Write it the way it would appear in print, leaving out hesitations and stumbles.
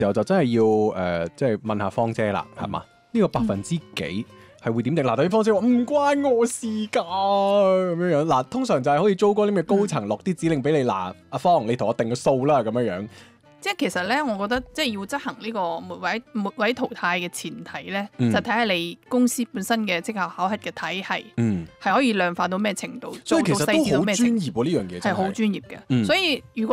時候就真係要即係問下芳姐啦，係嘛？呢個百分之幾係會點定？嗱，對方姐話唔關我事㗎咁樣樣。嗱，通常就係好似租哥啲咩高層落啲指令俾你，嗱，阿芳你同我定個數啦咁樣樣。 即係其實咧，我覺得即係要執行呢個末位淘汰嘅前提咧，就睇下你公司本身嘅績效考核嘅體系，係可以量化到咩程度， 所以其實都好專業喎呢樣嘢， 係好專業嘅。所以如果